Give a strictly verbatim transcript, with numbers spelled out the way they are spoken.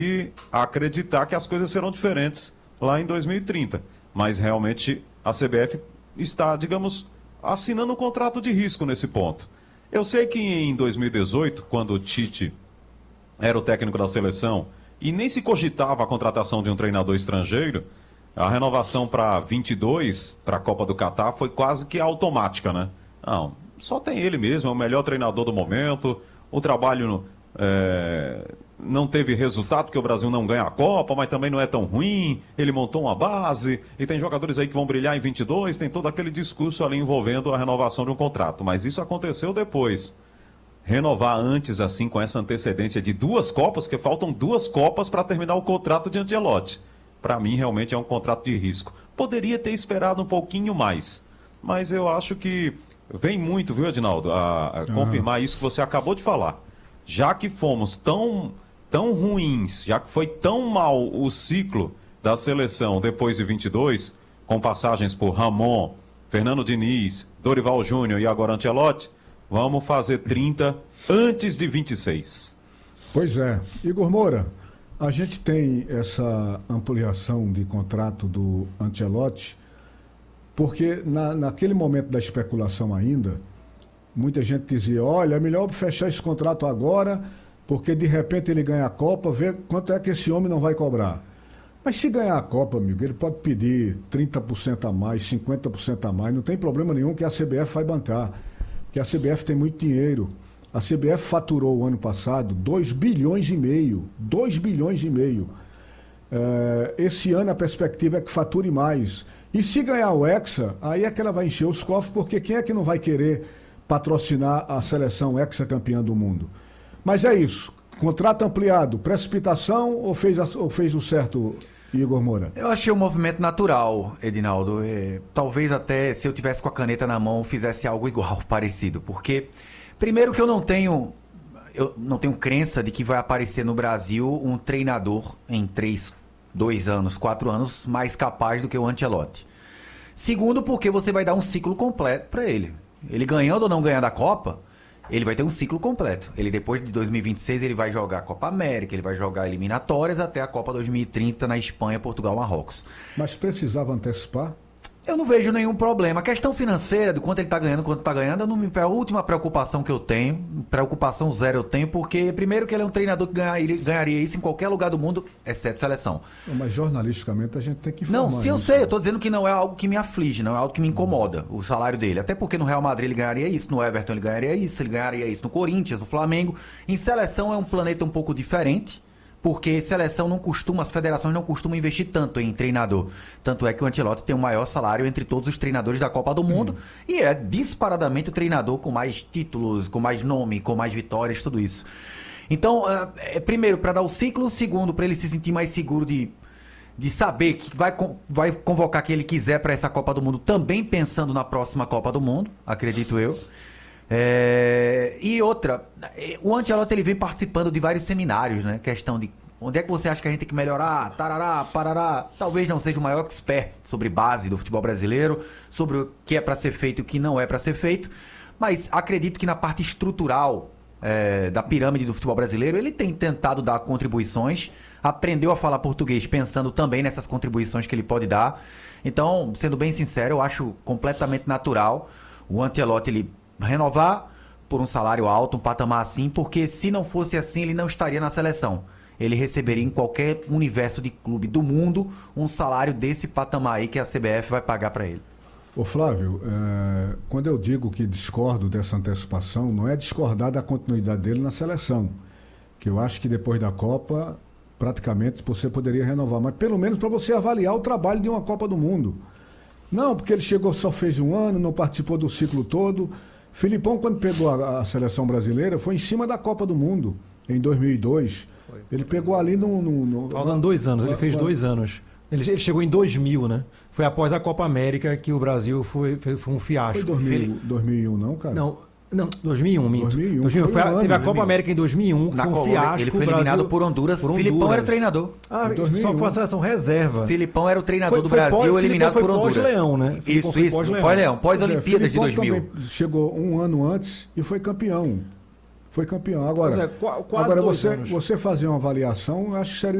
e acreditar que as coisas serão diferentes lá em dois mil e trinta. Mas realmente a C B F está, digamos, assinando um contrato de risco nesse ponto. Eu sei que em dois mil e dezoito, quando o Tite era o técnico da seleção e nem se cogitava a contratação de um treinador estrangeiro, a renovação para vinte e dois, para a Copa do Catar, foi quase que automática, né? Não, só tem ele mesmo, é o melhor treinador do momento, o trabalho é, não teve resultado porque o Brasil não ganha a Copa, mas também não é tão ruim, ele montou uma base e tem jogadores aí que vão brilhar em vinte e dois, tem todo aquele discurso ali envolvendo a renovação de um contrato, mas isso aconteceu depois. Renovar antes, assim, com essa antecedência de duas Copas, que faltam duas Copas para terminar o contrato de Ancelotti. Para mim, realmente é um contrato de risco. Poderia ter esperado um pouquinho mais, mas eu acho que vem muito, viu, Edinaldo, a, a uhum. confirmar isso que você acabou de falar. Já que fomos tão, tão ruins, já que foi tão mal o ciclo da seleção depois de vinte e dois, com passagens por Ramon, Fernando Diniz, Dorival Júnior e agora Ancelotti, vamos fazer trinta antes de vinte e seis. Pois é. Igor Moura, a gente tem essa ampliação de contrato do Ancelotti, porque na, naquele momento da especulação ainda, muita gente dizia, olha, é melhor fechar esse contrato agora, porque de repente ele ganha a Copa, vê quanto é que esse homem não vai cobrar. Mas se ganhar a Copa, amigo, ele pode pedir trinta por cento a mais, cinquenta por cento a mais, não tem problema nenhum que a C B F vai bancar. Porque a C B F tem muito dinheiro. A C B F faturou o ano passado dois bilhões e meio. dois bilhões e meio. É, esse ano a perspectiva é que fature mais. E se ganhar o Hexa, aí é que ela vai encher os cofres, porque quem é que não vai querer patrocinar a seleção hexacampeã do mundo? Mas é isso. Contrato ampliado, precipitação ou fez, a, ou fez o certo, Igor Moura? Eu achei um movimento natural, Edinaldo. É, talvez até se eu tivesse com a caneta na mão fizesse algo igual, parecido. Porque, primeiro que eu não tenho, eu não tenho crença de que vai aparecer no Brasil um treinador em três, dois anos, quatro anos mais capaz do que o Ancelotti. Segundo, porque você vai dar um ciclo completo para ele. Ele ganhando ou não ganhando a Copa, ele vai ter um ciclo completo. Ele, depois de dois mil e vinte e seis, ele vai jogar a Copa América, ele vai jogar eliminatórias até a Copa dois mil e trinta na Espanha, Portugal, Marrocos. Mas precisava antecipar? Eu não vejo nenhum problema. A questão financeira, de quanto ele está ganhando, quanto está ganhando, eu não me, é a última preocupação que eu tenho. Preocupação zero eu tenho, porque primeiro que ele é um treinador que ganharia, ganharia isso em qualquer lugar do mundo, exceto seleção. Mas jornalisticamente a gente tem que informar. Não, se eu isso. sei, eu estou dizendo que não é algo que me aflige, não é algo que me incomoda, o salário dele. Até porque no Real Madrid ele ganharia isso, no Everton ele ganharia isso, ele ganharia isso no Corinthians, no Flamengo. Em seleção é um planeta um pouco diferente. Porque seleção não costuma, as federações não costumam investir tanto em treinador. Tanto é que o Ancelotti tem o maior salário entre todos os treinadores da Copa do Mundo. Hum. E é disparadamente o treinador com mais títulos, com mais nome, com mais vitórias, tudo isso. Então, é, primeiro, para dar o ciclo. Segundo, para ele se sentir mais seguro de, de saber que vai, vai convocar quem ele quiser para essa Copa do Mundo, também pensando na próxima Copa do Mundo, acredito eu. É, e outra, o Ancelotti ele vem participando de vários seminários, né? Questão de onde é que você acha que a gente tem que melhorar, tarará, parará. Talvez não seja o maior expert sobre base do futebol brasileiro, sobre o que é para ser feito e o que não é para ser feito, mas acredito que na parte estrutural é, da pirâmide do futebol brasileiro, ele tem tentado dar contribuições, aprendeu a falar português pensando também nessas contribuições que ele pode dar. Então, sendo bem sincero, eu acho completamente natural o Ancelotti ele renovar por um salário alto, um patamar assim, porque se não fosse assim, ele não estaria na seleção. Ele receberia em qualquer universo de clube do mundo um salário desse patamar aí que a C B F vai pagar para ele. Ô Flávio, é, quando eu digo que discordo dessa antecipação, não é discordar da continuidade dele na seleção, que eu acho que depois da Copa, praticamente você poderia renovar, mas pelo menos para você avaliar o trabalho de uma Copa do Mundo. Não, porque ele chegou, só fez um ano, não participou do ciclo todo. Filipão, quando pegou a, a seleção brasileira, foi em cima da Copa do Mundo, em dois mil e dois. Foi. Ele pegou ali no... no, no Faltando dois anos, ele fez dois anos. Ele, ele chegou em dois mil, né? Foi após a Copa América que o Brasil foi, foi, foi um fiasco. Foi dois mil, dois mil e um, não, cara? Não, não dois mil e um, minto. dois mil e um, dois mil e um, foi foi, um teve a ano, Copa América em dois mil e um, que na foi um Colômbia, fiasco. ele foi Brasil, eliminado por Honduras. por Filipão Honduras. era o treinador. Ah, dois mil e um. só foi a seleção reserva. Filipão era o treinador foi, do foi Brasil, pós, eliminado foi por Honduras. Pós-Leão, né? Isso, isso, pós-Leão, pós-Olimpíadas de dois mil. Chegou um ano antes e foi campeão. Foi campeão. Agora, Pois é, qua- quase agora dois você, anos. você fazer uma avaliação, eu acho que seria